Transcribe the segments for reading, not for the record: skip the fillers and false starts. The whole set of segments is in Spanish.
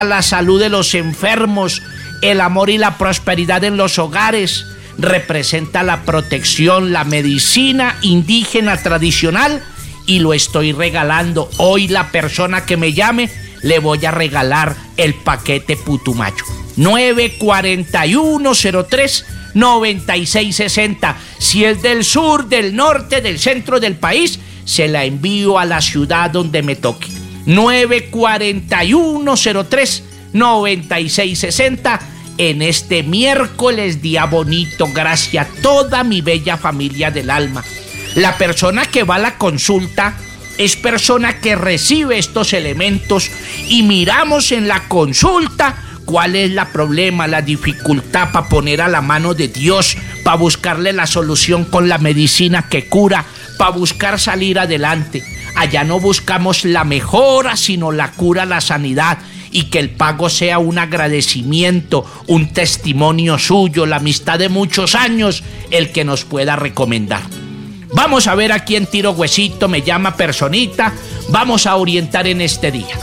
la salud de los enfermos, el amor y la prosperidad en los hogares. Representa la protección, la medicina indígena tradicional y lo estoy regalando. Hoy la persona que me llame le voy a regalar el paquete Putumayo. 94103-9660. Si es del sur, del norte, del centro del país, se la envío a la ciudad donde me toque. 94103-9660 en este miércoles, día bonito, gracias a toda mi bella familia del alma. La persona que va a la consulta es persona que recibe estos elementos y miramos en la consulta cuál es el problema, la dificultad para poner a la mano de Dios, para buscarle la solución con la medicina que cura, para buscar salir adelante. Allá no buscamos la mejora, sino la cura, la sanidad, y que el pago sea un agradecimiento, un testimonio suyo, la amistad de muchos años, el que nos pueda recomendar. Vamos a ver a quién tiro huesito, me llama personita, vamos a orientar en este día.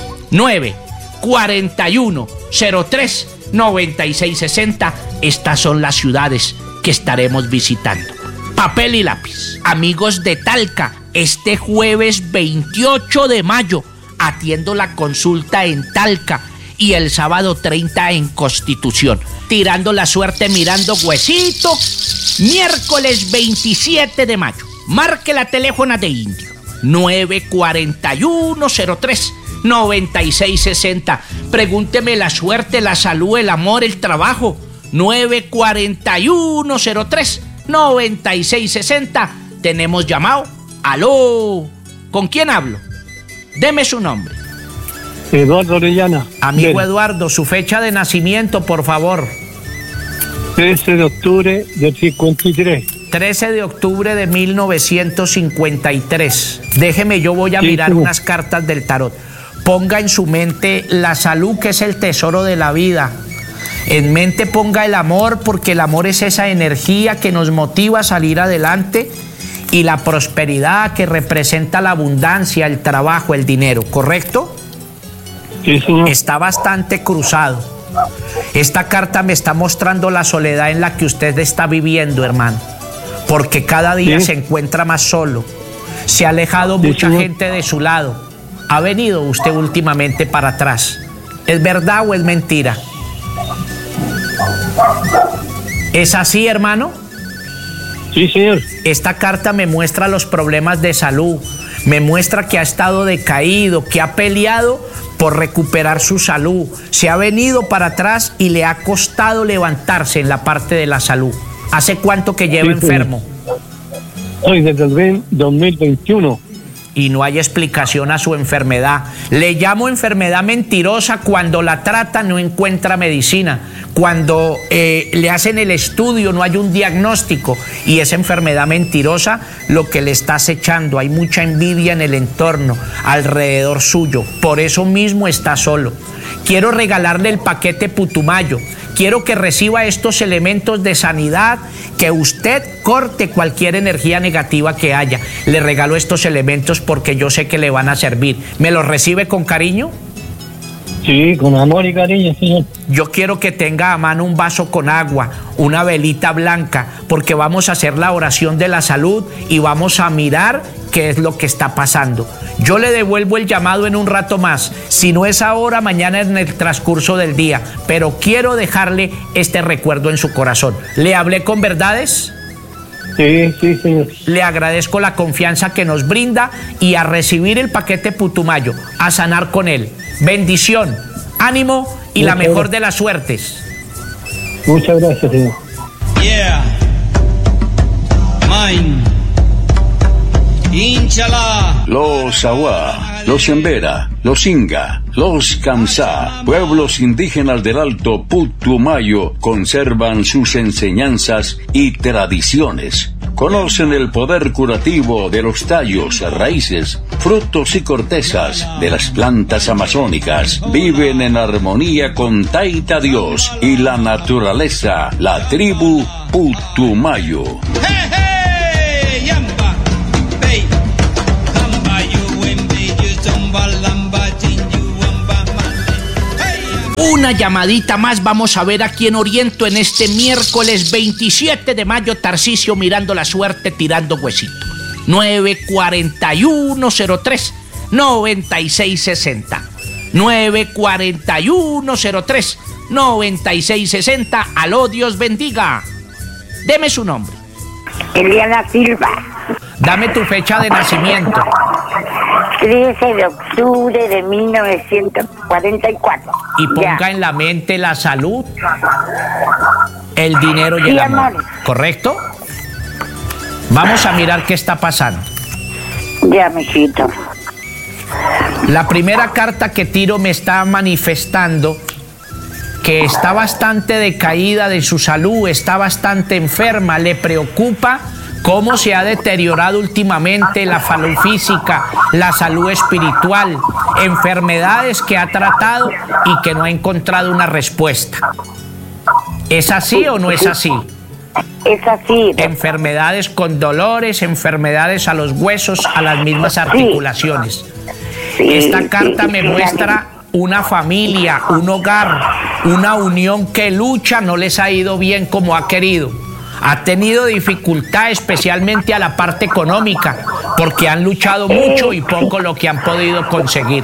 94103-9660, estas son las ciudades que estaremos visitando. Papel y lápiz. Amigos de Talca, este jueves 28 de mayo atiendo la consulta en Talca y el sábado 30 en Constitución. Tirando la suerte, mirando huesito, miércoles 27 de mayo. Marque la teléfono de Indio, 94103-9660. Pregúnteme la suerte, la salud, el amor, el trabajo. 94103-9660. Tenemos llamado. Aló, ¿con quién hablo? Deme su nombre. Eduardo Orellana. Amigo Bien. Eduardo, su fecha de nacimiento, por favor. 13 de octubre del 53. 13 de octubre de 1953. Déjeme, yo voy a mirar unas cartas del tarot. Ponga en su mente la salud, que es el tesoro de la vida. En mente ponga el amor, porque el amor es esa energía que nos motiva a salir adelante, y la prosperidad, que representa la abundancia, el trabajo, el dinero, ¿correcto? Sí, señor. Está bastante cruzado. Esta carta me está mostrando la soledad en la que usted está viviendo, hermano, porque cada día se encuentra más solo. Se ha alejado mucha gente de su lado. Ha venido usted últimamente para atrás. ¿Es verdad o es mentira? ¿Es así, hermano? Sí, señor. Esta carta me muestra los problemas de salud, me muestra que ha estado decaído, que ha peleado por recuperar su salud, se ha venido para atrás y le ha costado levantarse en la parte de la salud. ¿Hace cuánto que lleva enfermo? Hoy desde el 2021. Y no hay explicación a su enfermedad. Le llamo enfermedad mentirosa cuando la trata, no encuentra medicina. Cuando le hacen el estudio, no hay un diagnóstico. Y esa enfermedad mentirosa lo que le está acechando. Hay mucha envidia en el entorno, alrededor suyo. Por eso mismo está solo. Quiero regalarle el paquete Putumayo. Quiero que reciba estos elementos de sanidad, que usted corte cualquier energía negativa que haya. Le regalo estos elementos porque yo sé que le van a servir. ¿Me los recibe con cariño? Sí, con amor y cariño, señor. Yo quiero que tenga a mano un vaso con agua, una velita blanca, porque vamos a hacer la oración de la salud y vamos a mirar qué es lo que está pasando. Yo le devuelvo el llamado en un rato más. Si no es ahora, mañana en el transcurso del día. Pero quiero dejarle este recuerdo en su corazón. ¿Le hablé con verdades? Sí, sí, señor. Le agradezco la confianza que nos brinda y a recibir el paquete Putumayo, a sanar con él. Bendición, ánimo y la mejor de las suertes. Muchas gracias, señor. Yeah. Mine. Inchala. Los Awá, los Embera, los Inga, los Kamsá, pueblos indígenas del Alto Putumayo, conservan sus enseñanzas y tradiciones. Conocen el poder curativo de los tallos, raíces, frutos y cortezas de las plantas amazónicas. Viven en armonía con Taita Dios y la naturaleza, la tribu Putumayo. Hey, hey. Una llamadita más, vamos a ver a quién oriento en este miércoles 27 de mayo, Tarcisio mirando la suerte, tirando huesito. 94103-9660. 94103-9660. Aló, Dios bendiga. Deme su nombre. Eliana Silva. Dame tu fecha de nacimiento. 13 de octubre de 1944. Y ponga en la mente la salud, el dinero y el amor. ¿Correcto? Vamos a mirar qué está pasando. Ya, mijito. La primera carta que tiro me está manifestando que está bastante decaída de su salud, está bastante enferma, le preocupa cómo se ha deteriorado últimamente la salud física, la salud espiritual, enfermedades que ha tratado y que no ha encontrado una respuesta. ¿Es así o no es así? Es así. Enfermedades con dolores, enfermedades a los huesos, a las mismas articulaciones. Esta carta me muestra una familia, un hogar, una unión que lucha, no les ha ido bien como ha querido. Ha tenido dificultad, especialmente a la parte económica, porque han luchado mucho y poco lo que han podido conseguir.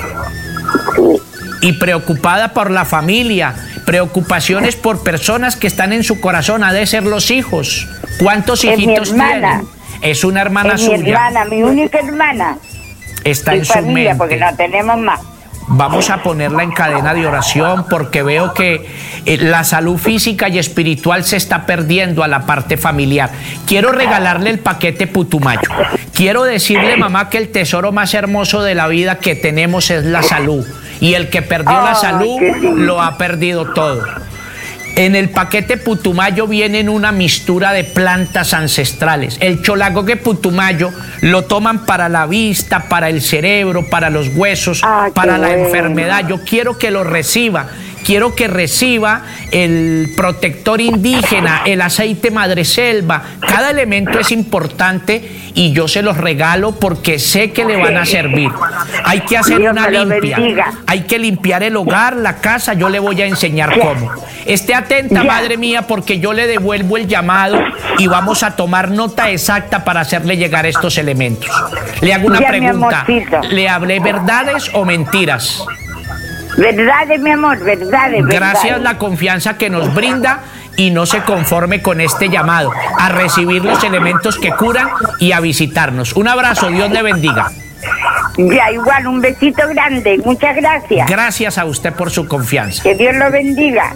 Y preocupada por la familia, preocupaciones por personas que están en su corazón, ha de ser los hijos. ¿Cuántos hijitos tienen? Es una hermana suya. Mi hermana, mi única hermana. Está en su mente. Porque no tenemos más. Vamos a ponerla en cadena de oración porque veo que la salud física y espiritual se está perdiendo a la parte familiar. Quiero regalarle el paquete Putumayo. Quiero decirle, mamá, que el tesoro más hermoso de la vida que tenemos es la salud. Y el que perdió la salud lo ha perdido todo. En el paquete Putumayo vienen una mixtura de plantas ancestrales. El cholagogue Putumayo lo toman para la vista, para el cerebro, para los huesos, para la enfermedad. Yo quiero que lo reciba. Quiero que reciba el protector indígena, el aceite madreselva. Cada elemento es importante y yo se los regalo porque sé que le van a servir. Hay que hacer una limpia. Hay que limpiar el hogar, la casa. Yo le voy a enseñar cómo. Esté atenta, madre mía, porque yo le devuelvo el llamado y vamos a tomar nota exacta para hacerle llegar estos elementos. Le hago una pregunta. ¿Le hablé verdades o mentiras? Verdades, mi amor, verdades. Gracias la confianza que nos brinda y no se conforme con este llamado, a recibir los elementos que curan y a visitarnos. Un abrazo, Dios le bendiga. Ya, igual, un besito grande, muchas gracias. Gracias a usted por su confianza. Que Dios lo bendiga.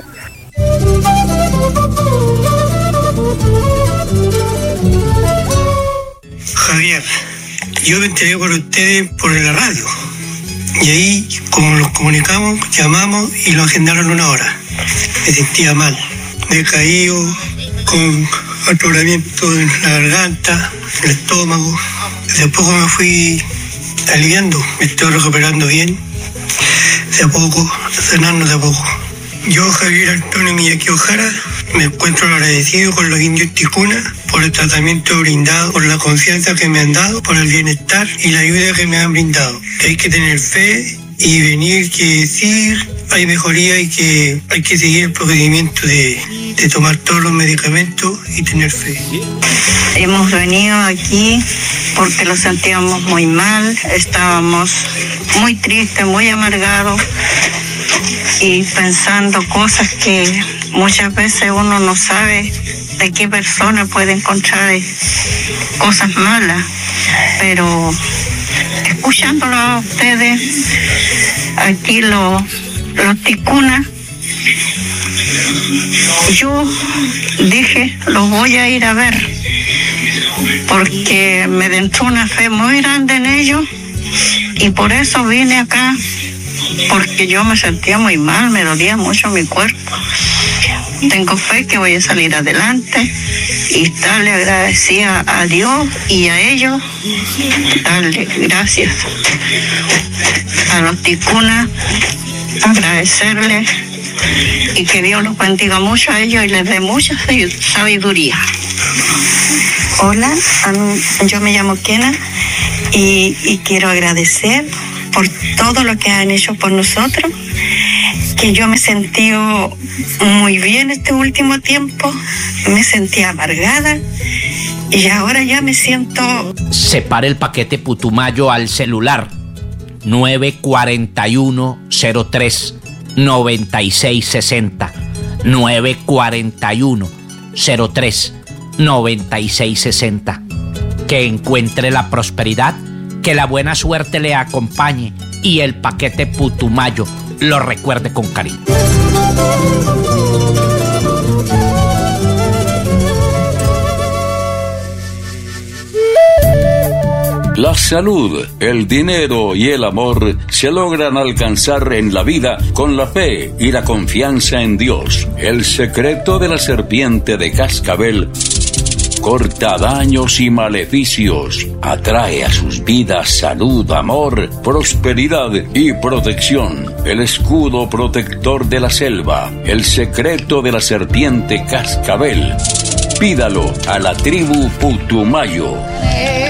Javier, yo me enteré por ustedes por la radio. Y ahí, como nos comunicamos, llamamos y lo agendaron una hora. Me sentía mal, decaído, con atoramiento en la garganta, en el estómago. De a poco me fui aliviando, me estoy recuperando bien. De a poco, sanando de a poco. Yo, Javier Antonio Miyaki Ojara, me encuentro agradecido con los indios Ticuna por el tratamiento brindado, por la confianza que me han dado, por el bienestar y la ayuda que me han brindado. Que hay que tener fe y venir que decir, hay mejoría y que hay que seguir el procedimiento de tomar todos los medicamentos y tener fe. Hemos venido aquí porque lo sentíamos muy mal, estábamos muy tristes, muy amargados y pensando cosas que muchas veces uno no sabe de qué persona puede encontrar cosas malas, pero escuchándolo a ustedes, aquí los ticunas, yo dije, los voy a ir a ver, porque me entró una fe muy grande en ellos y por eso vine acá, porque yo me sentía muy mal, me dolía mucho mi cuerpo. Tengo fe que voy a salir adelante y darle agradecida a Dios y a ellos, darle gracias a los ticunas, agradecerles y que Dios los bendiga mucho a ellos y les dé mucha sabiduría. Hola, yo me llamo Kena y quiero agradecer por todo lo que han hecho por nosotros que yo me he sentido muy bien este último tiempo, me sentía amargada y ahora ya me siento... Separe el paquete Putumayo al celular 941-03-9660 941-03-9660. Que encuentre la prosperidad, que la buena suerte le acompañe y el paquete Putumayo lo recuerde con cariño. La salud, el dinero y el amor se logran alcanzar en la vida con la fe y la confianza en Dios. El secreto de la serpiente de cascabel corta daños y maleficios, atrae a sus vidas salud, amor, prosperidad y protección. El escudo protector de la selva, el secreto de la serpiente cascabel. Pídalo a la tribu Putumayo.